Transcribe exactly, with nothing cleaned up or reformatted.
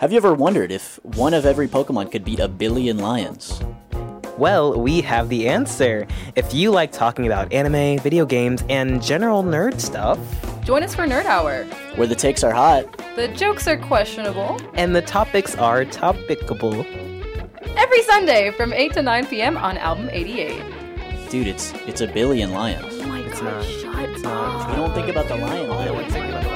Have you ever wondered if one of every Pokemon could beat a billion lions? Well, we have the answer. If you like talking about anime, video games, and general nerd stuff, join us for Nerd Hour, where the takes are hot, the jokes are questionable, and the topics are topicable. Every Sunday from eight to nine p.m. on Album eighty-eight. Dude, it's it's a billion lions. Oh my It's god, not. shut It's up. not. You don't think about the lion. I would think about